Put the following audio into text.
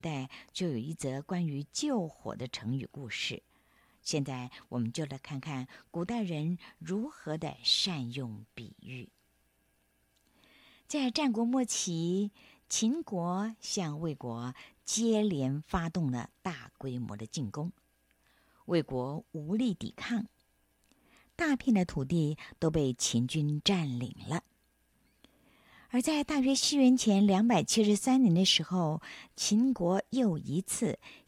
代就有一则关于救火的成语故事。现在我们就来看看古代人如何的善用比喻。在战国末期，秦国向魏国接连发动了大规模的进攻，魏国无力抵抗，大片的土地都被秦军占领了。而在大约西元前273年的时候，秦国又一次